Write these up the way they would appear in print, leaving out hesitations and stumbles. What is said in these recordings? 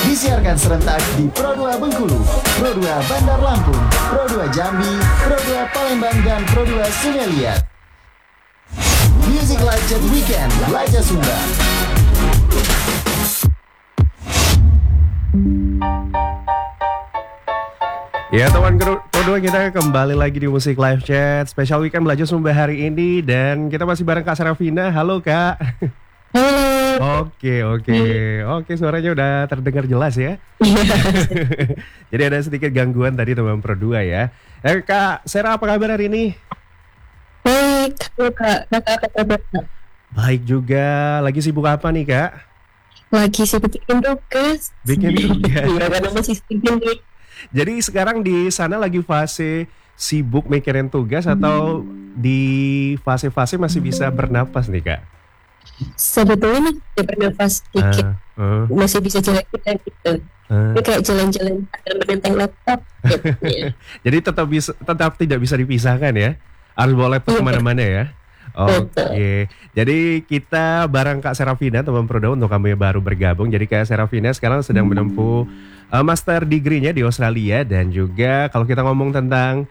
Disiarkan serentak di Pro 2 Bengkulu, Pro 2 Bandar Lampung, Pro 2 Jambi, Pro 2 Palembang, dan Pro 2 Sungai Liat. Music Live Chat Weekend, Laja Sumba. Ya teman kedua, kita kembali lagi di Musik Live Chat Special Weekend Belajar Sumba hari ini. Dan kita masih bareng Kak Serafina. Halo Kak. Halo. Oke, suaranya udah terdengar jelas ya. Jadi ada sedikit gangguan tadi teman Pro 2 ya. Kak Sera, apa kabar hari ini? Baik, Kak. Kakak apa kabar? Baik juga. Lagi sibuk apa nih Kak? Lagi sibuk bikin tugas. Bikin tugas. Iya, karena masih bikin nih. Jadi sekarang di sana lagi fase sibuk mikirin tugas atau di fase-fase masih bisa bernapas nih Kak? Sebetulnya masih bernafas sedikit. Masih bisa jalan-jalan gitu. Ini kayak jalan-jalan sambil menenteng laptop gitu, ya. Jadi tetap tidak bisa dipisahkan ya. Harus bawa laptop kemana-mana ya. Oke. Jadi kita bareng Kak Serafina, teman Pro 2 untuk kamu yang baru bergabung. Jadi Kak Serafina sekarang sedang menempuh master degree-nya di Australia. Dan juga kalau kita ngomong tentang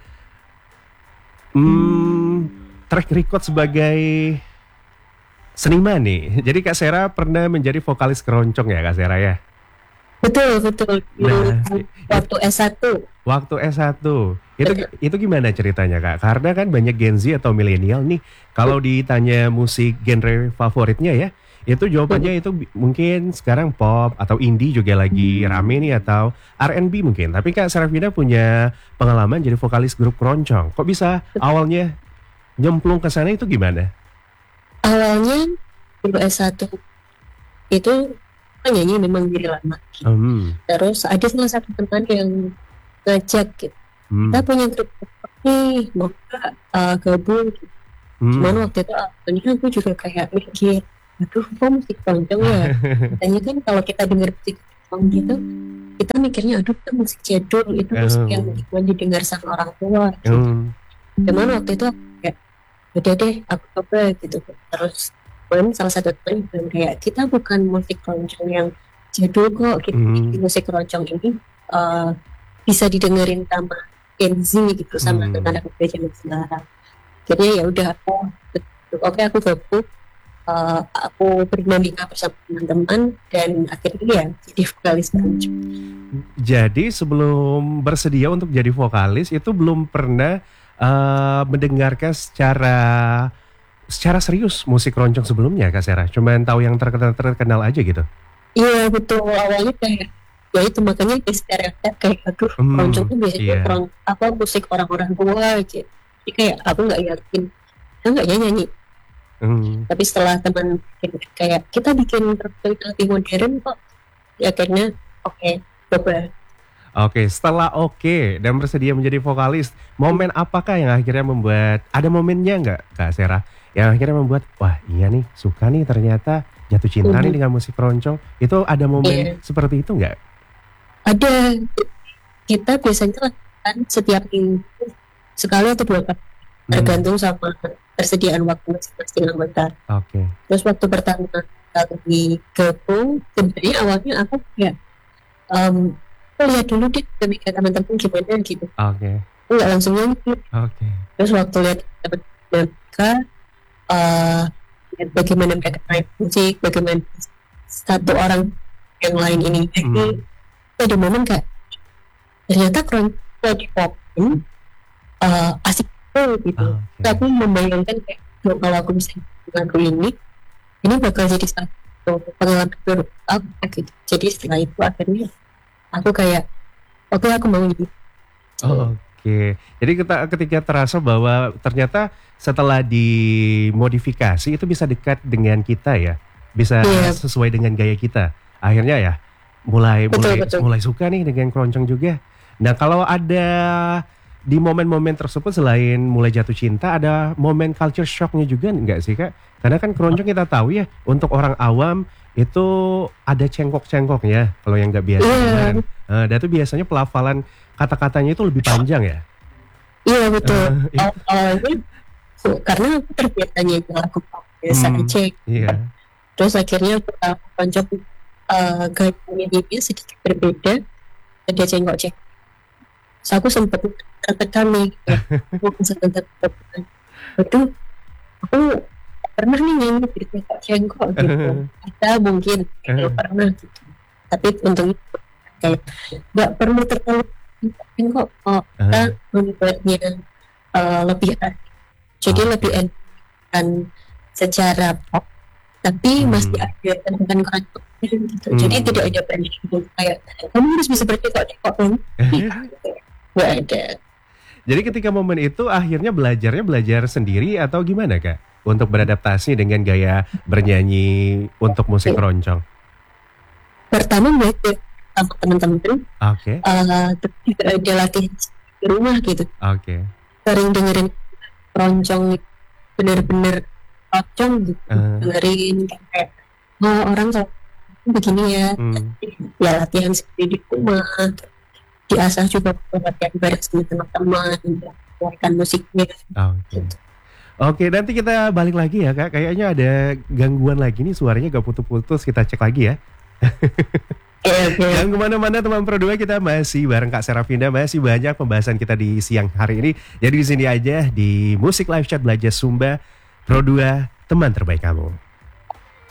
track record sebagai seniman nih. Jadi Kak Sera pernah menjadi vokalis keroncong ya Kak Sera ya? Betul. Nah, waktu S1. Waktu S1. Itu gimana ceritanya Kak? Karena kan banyak Gen Z atau milenial nih, kalau ditanya musik genre favoritnya ya, itu jawabannya itu mungkin sekarang pop atau indie juga lagi rame nih, atau R&B mungkin. Tapi Kak Serafina punya pengalaman jadi vokalis grup keroncong. Kok bisa awalnya nyemplung ke sana, itu gimana? Awalnya dulu S1 itu kan nyanyi memang dari lama. Terus ada salah satu teman yang ngajak gitu. Kita punya grup nih, mau gabung gitu. Cuman waktu itu awalnya aku juga kayak mikir, aduh kok musik keroncong ya. Katanya kan kalau kita denger musik keroncong gitu, kita mikirnya aduh itu musik jadul, itu musik yang cuma didengar sama orang tua gitu. Cuman waktu itu aku kayak udah deh aku coba gitu. Terus salah satu teman bilang kayak kita bukan musik keroncong yang jadul kok, kita musik keroncong ini bisa didengerin sama Gen Z gitu, sama anak muda zaman sekarang. Jadi ya udah aku gabung, aku berdinamika bersama teman-teman dan akhirnya ya jadi vokalis keroncong. Jadi sebelum bersedia untuk jadi vokalis itu belum pernah mendengarkan secara serius musik keroncong sebelumnya Kak Sera? Cuman tahu yang terkenal aja gitu? Iya betul, awalnya kayak ya itu makanya di stereotip kayak aduh keroncong tuh biasanya musik orang-orang tua aja. Jadi kayak aku nggak yakin, aku nggak nyanyi. Tapi setelah teman kayak kita bikin lebih modern kok, ya akhirnya coba. Oke, setelah dan bersedia menjadi vokalis, momen apakah yang akhirnya membuat, ada momennya nggak Kak Sera, yang akhirnya membuat, wah iya nih, suka nih ternyata, jatuh cinta nih dengan musik keroncong? Itu ada momen seperti itu nggak? Ada. Kita biasanya lakukan setiap minggu sekali atau 2 kali, tergantung sama persediaan waktu masing-masing anggota. Terus waktu pertama kali gabung, sebenarnya awalnya aku kayak lihat dulu deh demikian teman-teman gimana gitu. Nggak langsung nyanyi. Terus waktu lihat teman-teman mereka, lihat bagaimana mereka main musik, bagaimana satu orang yang lain ini ada momen kayak ternyata keroncong di pop asik gitu. Aku membayangkan kayak kalau aku bisa lagu ini bakal jadi satu pengalaman baru aku gitu. Jadi setelah itu akhirnya aku kayak aku mau gitu. Jadi ketika terasa bahwa ternyata setelah dimodifikasi itu bisa dekat dengan kita ya, bisa sesuai dengan gaya kita. Akhirnya ya mulai suka nih dengan keroncong juga. Nah kalau ada di momen-momen tersebut selain mulai jatuh cinta, ada momen culture shocknya juga nggak sih Kak? Karena kan keroncong kita tahu ya, untuk orang awam itu ada cengkok-cengkoknya kalau yang nggak biasa. Dan itu biasanya pelafalan kata-katanya itu lebih panjang ya? Iya betul. Awalnya karena aku terbiasanya lagu pop biasa aja. Terus akhirnya keroncong gayanya dia sedikit berbeda, dia cengkok. So, aku sempat tertekan nih, aku sempat tertekan. Betul, aku pernah nih nyanyi di cengkok gitu. Ada mungkin pernah gitu. Tapi untungnya kayak nggak perlu terlalu cengkok kok. Kita membuatnya lebih jadi lebih enak kan secara pop, tapi masih ada teman keranjang gitu. Jadi tidak ada branding kayak kamu harus bisa bercengkok kan. Nggak ada. Jadi ketika momen itu akhirnya belajar sendiri atau gimana Kak? Untuk beradaptasi dengan gaya bernyanyi untuk musik keroncong. Pertama belajar sama teman-teman. Oke. Terus juga ada latihan di rumah gitu. Oke. Sering dengerin keroncong bener-bener keroncong gitu. Dengerin kayak orang kalau begini ya. Ya latihan sendiri di rumah. Diasah juga latihan bareng sama teman-teman, mengeluarkan musiknya. Oke, nanti kita balik lagi ya Kak. Kayaknya ada gangguan lagi nih, suaranya gak putus-putus. Kita cek lagi ya. Jangan kemana-mana teman Pro 2, kita masih bareng Kak Serafinda. Masih banyak pembahasan kita di siang hari ini. Jadi di sini aja di Musik Live Chat Belajar Sumba Pro 2, teman terbaik kamu.